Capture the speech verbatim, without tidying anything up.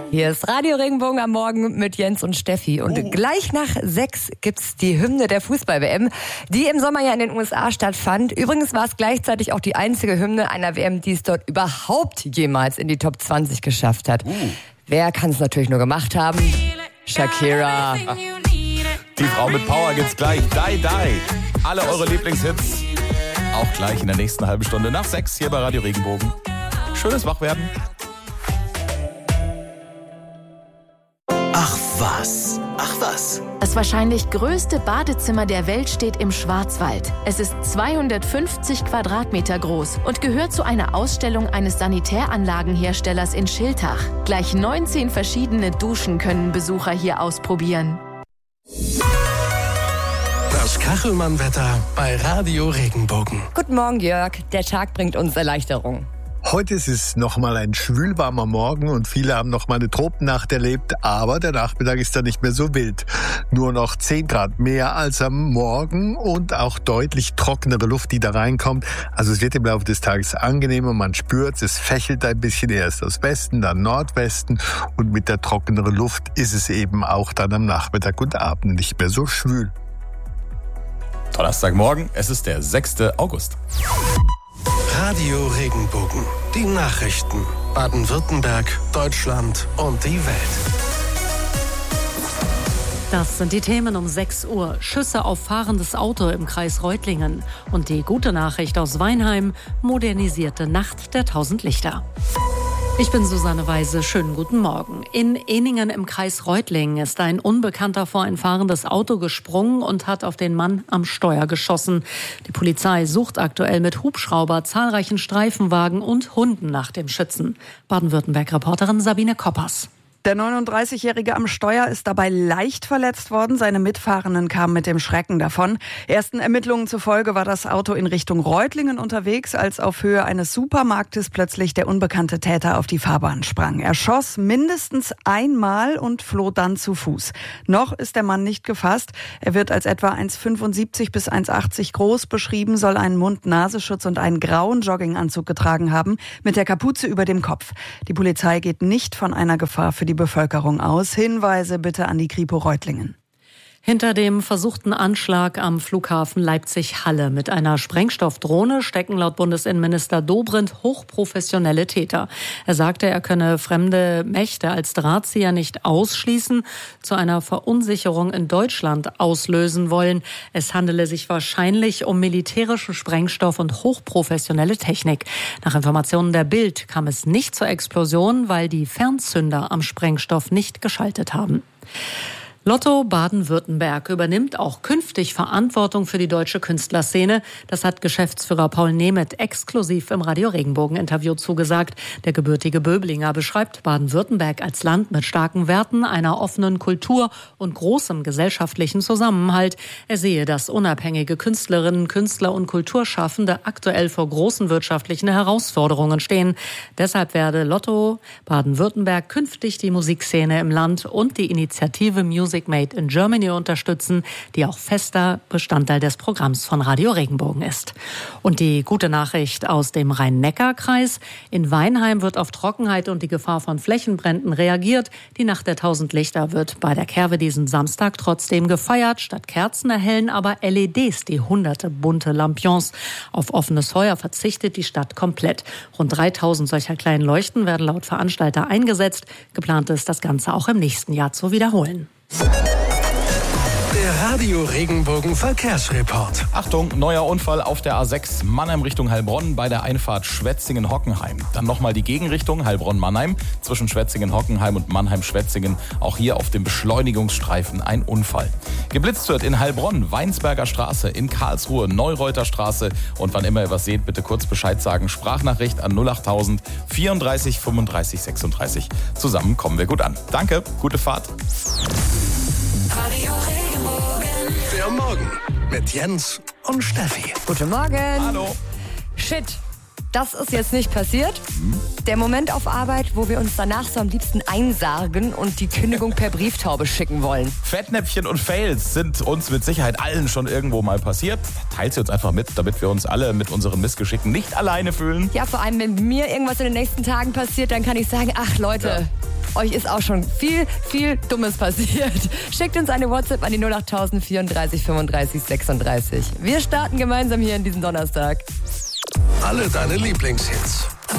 Hier ist Radio Regenbogen am Morgen mit Jens und Steffi. Und oh. gleich nach sechs gibt's die Hymne der Fußball-W M, die im Sommer ja in den U S A stattfand. Übrigens war es gleichzeitig auch die einzige Hymne einer W M, die es dort überhaupt jemals in die Top zwanzig geschafft hat. Uh. Wer kann es natürlich nur gemacht haben? Shakira. Die Frau mit Power gibt's gleich. Die, die. Alle eure Lieblingshits. Auch gleich in der nächsten halben Stunde nach sechs hier bei Radio Regenbogen. Schönes Wachwerden. Ach was, ach was. Das wahrscheinlich größte Badezimmer der Welt steht im Schwarzwald. Es ist zweihundertfünfzig Quadratmeter groß und gehört zu einer Ausstellung eines Sanitäranlagenherstellers in Schiltach. Gleich neunzehn verschiedene Duschen können Besucher hier ausprobieren. Das Kachelmann-Wetter bei Radio Regenbogen. Guten Morgen, Jörg. Der Tag bringt uns Erleichterung. Heute ist es nochmal ein schwülwarmer Morgen und viele haben noch mal eine Tropennacht erlebt, aber der Nachmittag ist dann nicht mehr so wild. Nur noch zehn Grad mehr als am Morgen und auch deutlich trockenere Luft, die da reinkommt. Also es wird im Laufe des Tages angenehmer, man spürt, es fächelt ein bisschen erst aus Westen, dann Nordwesten und mit der trockeneren Luft ist es eben auch dann am Nachmittag und Abend nicht mehr so schwül. Donnerstagmorgen, es ist der sechster August. Radio Regenbogen. Die Nachrichten. Baden-Württemberg, Deutschland und die Welt. Das sind die Themen um sechs Uhr. Schüsse auf fahrendes Auto im Kreis Reutlingen. Und die gute Nachricht aus Weinheim. Modernisierte Nacht der tausend Lichter. Ich bin Susanne Weise. Schönen guten Morgen. In Ehningen im Kreis Reutlingen ist ein Unbekannter vor ein fahrendes Auto gesprungen und hat auf den Mann am Steuer geschossen. Die Polizei sucht aktuell mit Hubschrauber, zahlreichen Streifenwagen und Hunden nach dem Schützen. Baden-Württemberg-Reporterin Sabine Koppers. Der neununddreißigjährige am Steuer ist dabei leicht verletzt worden. Seine Mitfahrenden kamen mit dem Schrecken davon. Ersten Ermittlungen zufolge war das Auto in Richtung Reutlingen unterwegs, als auf Höhe eines Supermarktes plötzlich der unbekannte Täter auf die Fahrbahn sprang. Er schoss mindestens einmal und floh dann zu Fuß. Noch ist der Mann nicht gefasst. Er wird als etwa eins Komma fünfundsiebzig bis eins Komma achtzig groß beschrieben, soll einen Mund-Nasenschutz und einen grauen Jogginganzug getragen haben, mit der Kapuze über dem Kopf. Die Polizei geht nicht von einer Gefahr für die Bevölkerung aus. Hinweise bitte an die Kripo Reutlingen. Hinter dem versuchten Anschlag am Flughafen Leipzig-Halle mit einer Sprengstoffdrohne stecken laut Bundesinnenminister Dobrindt hochprofessionelle Täter. Er sagte, er könne fremde Mächte als Drahtzieher nicht ausschließen, zu einer Verunsicherung in Deutschland auslösen wollen. Es handele sich wahrscheinlich um militärischen Sprengstoff und hochprofessionelle Technik. Nach Informationen der Bild kam es nicht zur Explosion, weil die Fernzünder am Sprengstoff nicht geschaltet haben. Lotto Baden-Württemberg übernimmt auch künftig Verantwortung für die deutsche Künstlerszene. Das hat Geschäftsführer Paul Nemeth exklusiv im Radio Regenbogen-Interview zugesagt. Der gebürtige Böblinger beschreibt Baden-Württemberg als Land mit starken Werten, einer offenen Kultur und großem gesellschaftlichen Zusammenhalt. Er sehe, dass unabhängige Künstlerinnen, Künstler und Kulturschaffende aktuell vor großen wirtschaftlichen Herausforderungen stehen. Deshalb werde Lotto Baden-Württemberg künftig die Musikszene im Land und die Initiative Music Made in Germany unterstützen, die auch fester Bestandteil des Programms von Radio Regenbogen ist. Und die gute Nachricht aus dem Rhein-Neckar-Kreis. In Weinheim wird auf Trockenheit und die Gefahr von Flächenbränden reagiert. Die Nacht der tausend Lichter wird bei der Kerwe diesen Samstag trotzdem gefeiert. Statt Kerzen erhellen aber L E Ds die hunderte bunte Lampions. Auf offenes Feuer verzichtet die Stadt komplett. Rund dreitausend solcher kleinen Leuchten werden laut Veranstalter eingesetzt. Geplant ist, das Ganze auch im nächsten Jahr zu wiederholen. Der Radio Regenbogen Verkehrsreport. Achtung, neuer Unfall auf der A sechs Mannheim Richtung Heilbronn bei der Einfahrt Schwetzingen-Hockenheim. Dann nochmal die Gegenrichtung Heilbronn-Mannheim zwischen Schwetzingen-Hockenheim und Mannheim-Schwetzingen. Auch hier auf dem Beschleunigungsstreifen ein Unfall. Geblitzt wird in Heilbronn, Weinsberger Straße, in Karlsruhe, Neureuter Straße. Und wann immer ihr was seht, bitte kurz Bescheid sagen. Sprachnachricht an null acht tausend vierunddreißig fünfunddreißig sechsunddreißig. Zusammen kommen wir gut an. Danke, gute Fahrt. Radio Regenbogen. Der Morgen mit Jens und Steffi. Guten Morgen. Hallo. Shit, das ist jetzt nicht passiert. Hm? Der Moment auf Arbeit, wo wir uns danach so am liebsten einsargen und die Kündigung per Brieftaube schicken wollen. Fettnäpfchen und Fails sind uns mit Sicherheit allen schon irgendwo mal passiert. Teilt sie uns einfach mit, damit wir uns alle mit unseren Missgeschicken nicht alleine fühlen. Ja, vor allem, wenn mir irgendwas in den nächsten Tagen passiert, dann kann ich sagen, ach Leute, euch ist auch schon viel, viel Dummes passiert. Schickt uns eine WhatsApp an die null acht null null vierunddreißig fünfunddreißig sechsunddreißig. Wir starten gemeinsam hier in diesem Donnerstag. Alle deine Lieblingshits